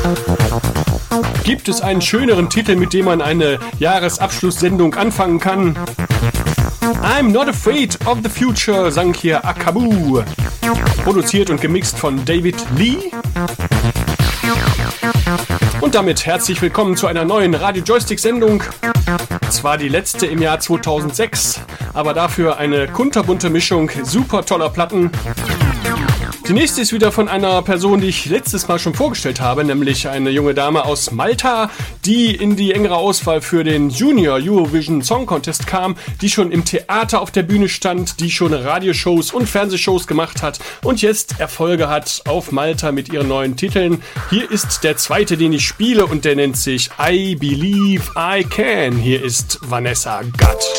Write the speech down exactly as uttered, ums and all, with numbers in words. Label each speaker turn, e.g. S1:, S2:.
S1: Gibt es einen schöneren Titel, mit dem man eine Jahresabschlusssendung anfangen kann? I'm Not Afraid of the Future sang hier Akabu. Produziert und gemixt von David Lee. Und damit herzlich willkommen zu einer neuen Radio-Joystick-Sendung. Zwar die letzte im Jahr zweitausendsechs, aber dafür eine kunterbunte Mischung super toller Platten. Die nächste ist wieder von einer Person, die ich letztes Mal schon vorgestellt habe, nämlich eine junge Dame aus Malta, die in die engere Auswahl für den Junior Eurovision Song Contest kam, die schon im Theater auf der Bühne stand, die schon Radioshows und Fernsehshows gemacht hat und jetzt Erfolge hat auf Malta mit ihren neuen Titeln. Hier ist der zweite, den ich spiele und der nennt sich I Believe I Can. Hier ist Vanessa Gutt.